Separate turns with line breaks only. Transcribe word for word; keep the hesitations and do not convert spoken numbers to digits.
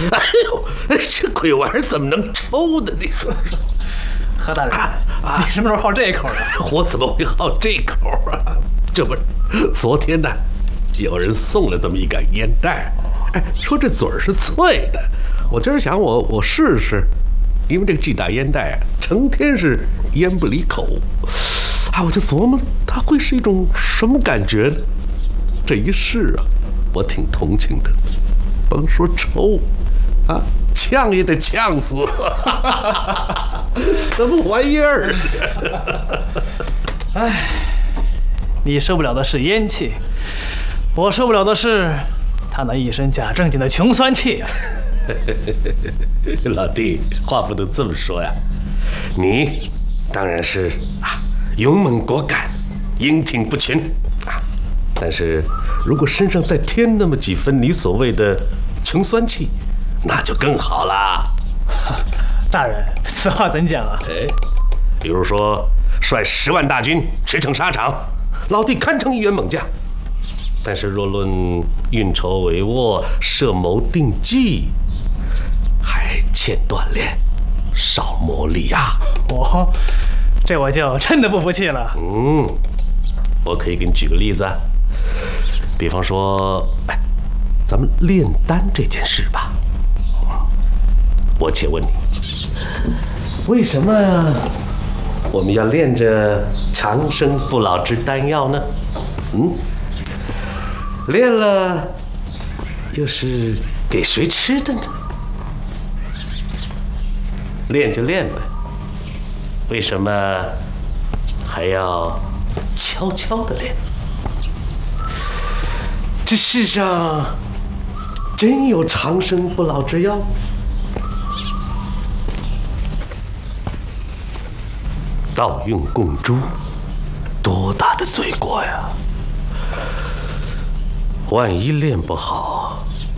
哎呦，这鬼玩意儿怎么能抽的？你说说。
何大人，啊、你什么时候好这口啊？
我怎么会好这口啊？这不是昨天呢，有人送了这么一杆烟袋，哎，说这嘴儿是脆的。我今儿想我我试试，因为这个季大烟袋啊，成天是烟不离口，啊，我就琢磨它会是一种什么感觉呢？这一试啊，我挺同情的，甭说抽，啊，呛也得呛死，什么玩意儿？
哎，你受不了的是烟气，我受不了的是他那一身假正经的穷酸气啊！
老弟，话不能这么说呀，你当然是啊勇猛果敢，英挺不群啊，但是如果身上再添那么几分你所谓的穷酸气，那就更好啦。
大人，此话怎讲啊？
哎，比如说率十万大军驰骋沙场，老弟堪称一员猛将。但是若论运筹帷幄、设谋定计，还欠锻炼，少磨砺呀。
哦，这我就真的不服气了。
嗯，我可以给你举个例子，比方说，哎，咱们炼丹这件事吧。我且问你，为什么我们要炼着长生不老之丹药呢？嗯，炼了又是给谁吃的呢？练就练呗，为什么还要悄悄地练？这世上真有长生不老之药？盗用供珠，多大的罪过呀！万一练不好，